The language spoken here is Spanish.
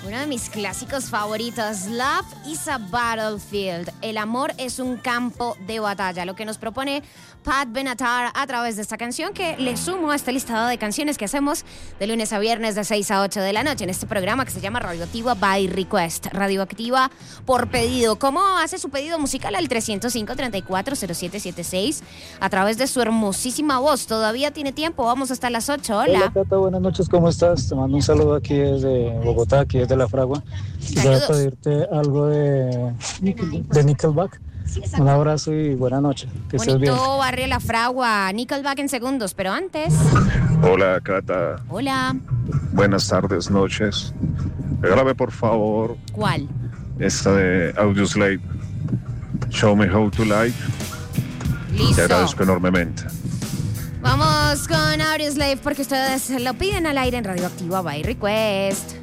Uno de mis clásicos favoritos, Love is a Battlefield. El amor es un campo de batalla. Lo que nos propone Pat Benatar a través de esta canción que le sumo a este listado de canciones que hacemos de lunes a viernes de 6 a 8 de la noche en este programa que se llama Radioactiva by Request. Radioactiva por pedido. ¿Cómo hace su pedido musical? Al 305-340776 a través de su hermosísima voz. Todavía tiene tiempo. Vamos hasta las 8. Hola. Hola, Cata. Buenas noches. ¿Cómo estás? Te mando un saludo aquí desde Bogotá, aquí desde La Fragua. Quisiera pedirte algo de Nickelback. Un abrazo y buena noche. Que estés bien. Bonito barrio La Fragua. Nickelback en segundos, pero antes. Hola, Cata. Hola. Buenas tardes, noches. Regálame, por favor, ¿Cuál? esta de Audioslave. Show me how to like. Listo. Te agradezco enormemente. Vamos con Audioslave porque ustedes lo piden al aire en Radioactiva by Request.